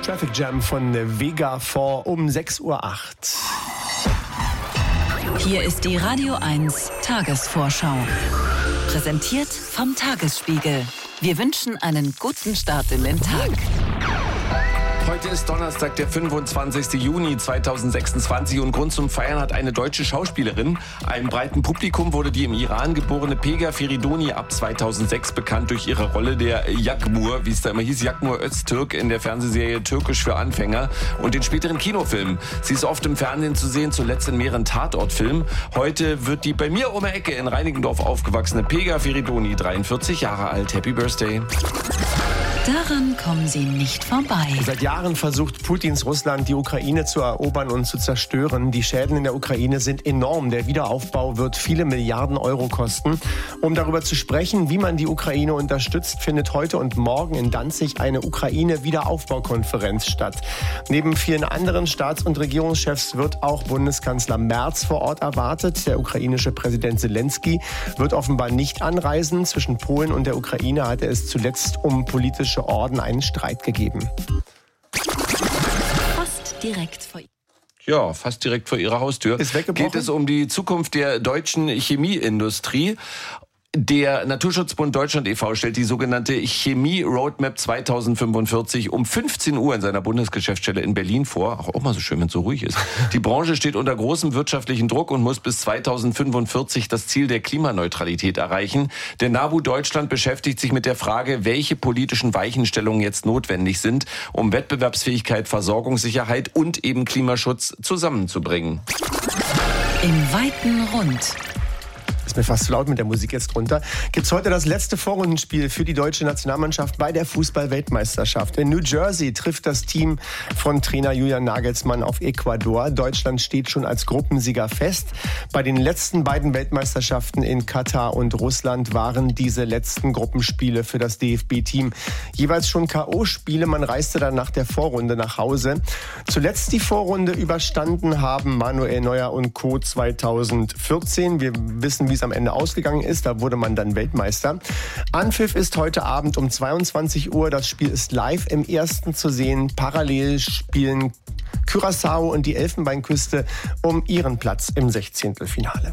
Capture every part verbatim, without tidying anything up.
Traffic Jam von Vega vor um sechs Uhr acht. Hier ist die Radio eins Tagesvorschau. Präsentiert vom Tagesspiegel. Wir wünschen einen guten Start in den Tag. Heute ist Donnerstag, der fünfundzwanzigster Juni zweitausendsechsundzwanzig und Grund zum Feiern hat eine deutsche Schauspielerin. Einem breiten Publikum wurde die im Iran geborene Pega Feridoni ab zweitausendsechs bekannt durch ihre Rolle der Yakmur, wie es da immer hieß, Yakmur Öztürk in der Fernsehserie Türkisch für Anfänger und den späteren Kinofilmen. Sie ist oft im Fernsehen zu sehen, zuletzt in mehreren Tatortfilmen. Heute wird die bei mir um die Ecke in Reinickendorf aufgewachsene Pega Feridoni dreiundvierzig Jahre alt. Happy Birthday. Daran kommen Sie nicht vorbei. Seit Jahren versucht Putins Russland, die Ukraine zu erobern und zu zerstören. Die Schäden in der Ukraine sind enorm. Der Wiederaufbau wird viele Milliarden Euro kosten. Um darüber zu sprechen, wie man die Ukraine unterstützt, findet heute und morgen in Danzig eine Ukraine-Wiederaufbaukonferenz statt. Neben vielen anderen Staats- und Regierungschefs wird auch Bundeskanzler Merz vor Ort erwartet. Der ukrainische Präsident Zelensky wird offenbar nicht anreisen. Zwischen Polen und der Ukraine hatte es zuletzt um politische Orden einen Streit gegeben. Fast direkt vor Ihnen. Ja, fast direkt vor ihrer Haustür. Ist weggebrochen? Geht es um die Zukunft der deutschen Chemieindustrie. Der Naturschutzbund Deutschland e V stellt die sogenannte Chemie-Roadmap zweitausendfünfundvierzig um fünfzehn Uhr in seiner Bundesgeschäftsstelle in Berlin vor. Auch, auch mal so schön, wenn es so ruhig ist. Die Branche steht unter großem wirtschaftlichen Druck und muss bis zweitausendfünfundvierzig das Ziel der Klimaneutralität erreichen. Der NABU Deutschland beschäftigt sich mit der Frage, welche politischen Weichenstellungen jetzt notwendig sind, um Wettbewerbsfähigkeit, Versorgungssicherheit und eben Klimaschutz zusammenzubringen. Im weiten Rund. Ist mir fast zu laut mit der Musik jetzt drunter. Gibt's heute das letzte Vorrundenspiel für die deutsche Nationalmannschaft bei der Fußball-Weltmeisterschaft. In New Jersey trifft das Team von Trainer Julian Nagelsmann auf Ecuador. Deutschland steht schon als Gruppensieger fest. Bei den letzten beiden Weltmeisterschaften in Katar und Russland waren diese letzten Gruppenspiele für das D F B-Team jeweils schon K O-Spiele. Man reiste dann nach der Vorrunde nach Hause. Zuletzt die Vorrunde überstanden haben Manuel Neuer und Co. zweitausendvierzehn. Wir wissen, wie es am Ende ausgegangen ist. Da wurde man dann Weltmeister. Anpfiff ist heute Abend um zweiundzwanzig Uhr. Das Spiel ist live im Ersten zu sehen. Parallel spielen Curaçao und die Elfenbeinküste um ihren Platz im Sechzehntelfinale.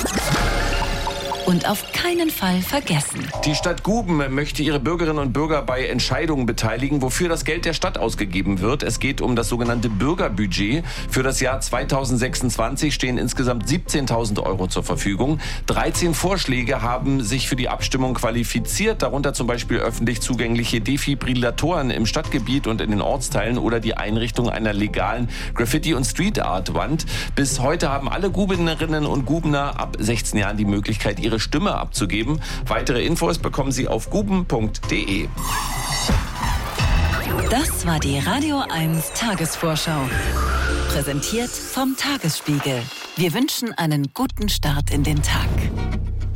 Und auf keinen Fall vergessen. Die Stadt Guben möchte ihre Bürgerinnen und Bürger bei Entscheidungen beteiligen, wofür das Geld der Stadt ausgegeben wird. Es geht um das sogenannte Bürgerbudget. Für das Jahr zweitausendsechsundzwanzig stehen insgesamt siebzehntausend Euro zur Verfügung. dreizehn Vorschläge haben sich für die Abstimmung qualifiziert, darunter zum Beispiel öffentlich zugängliche Defibrillatoren im Stadtgebiet und in den Ortsteilen oder die Einrichtung einer legalen Graffiti- und Street-Art-Wand. Bis heute haben alle Gubenerinnen und Gubener ab sechzehn Jahren die Möglichkeit, ihre Stimme abzugeben. Weitere Infos bekommen Sie auf guben punkt de. Das war die Radio eins Tagesvorschau. Präsentiert vom Tagesspiegel. Wir wünschen einen guten Start in den Tag.